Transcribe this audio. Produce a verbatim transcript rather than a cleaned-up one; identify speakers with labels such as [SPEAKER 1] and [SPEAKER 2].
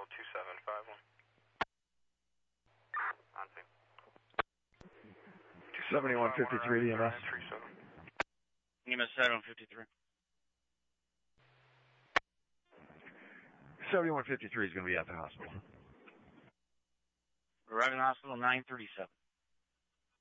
[SPEAKER 1] two seven five one. On scene.
[SPEAKER 2] seventy-one fifty-three E M S.
[SPEAKER 3] E M S seven fifty-three.
[SPEAKER 2] seventy-one fifty-three is going to be at the hospital.
[SPEAKER 3] Arriving hospital nine thirty-seven.